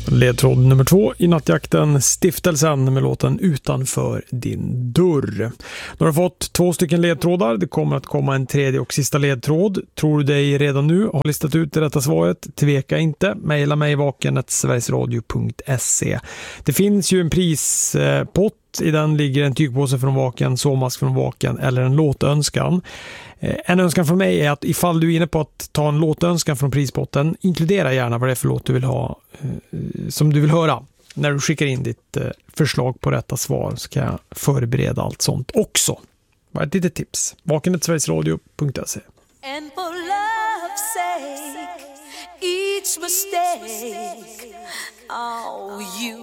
Ledtråd nummer 2 i nattjakten, Stiftelsen med låten Utanför din dörr. Nu har du fått 2 stycken ledtrådar. Det kommer att komma en tredje och sista ledtråd. Tror du dig redan nu har listat ut det rätta svaret? Tveka inte. Maila mig vaken@sverigesradio.se. Det finns ju en prispott. I den ligger en tygpåse från Vaken, sovmask från Vaken eller en låtönskan. En önskan från mig är att ifall du är inne på att ta en låtönskan från prispotten, inkludera gärna vad det är för låt du vill ha, som du vill höra. När du skickar in ditt förslag på rätta svar så kan jag förbereda allt sånt också. Bara ett litet tips. vaken@sverigesradio.se. And for love's sake, each mistake, oh, you